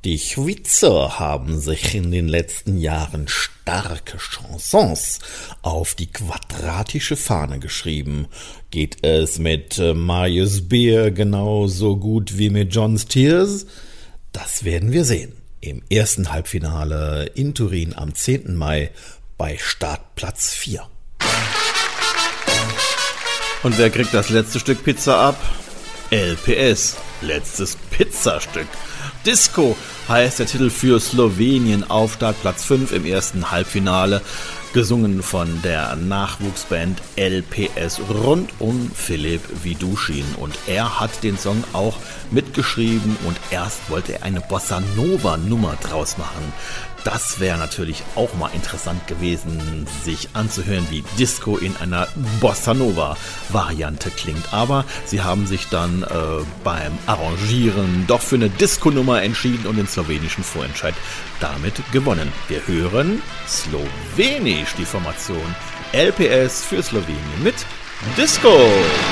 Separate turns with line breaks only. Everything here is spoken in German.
Die Schweizer haben sich in den letzten Jahren starke Chansons auf die quadratische Fahne geschrieben. Geht es mit Marius Beer genauso gut wie mit John Steers? Das werden wir sehen. Im ersten Halbfinale in Turin am 10. Mai bei Startplatz 4.
Und wer kriegt das letzte Stück Pizza ab? LPS, letztes Pizzastück. Disco heißt der Titel für Slowenien auf Startplatz 5 im ersten Halbfinale, gesungen von der Nachwuchsband LPS rund um Filip Widuschin. Und er hat den Song auch mitgeschrieben und erst wollte er eine Bossa-Nova-Nummer draus machen. Das wäre natürlich auch mal interessant gewesen, sich anzuhören, wie Disco in einer Bossa-Nova-Variante klingt. Aber sie haben sich dann beim Arrangieren doch für eine Disco-Nummer entschieden und den slowenischen Vorentscheid damit gewonnen. Wir hören Slowenisch, die Formation LPS für Slowenien mit Disco.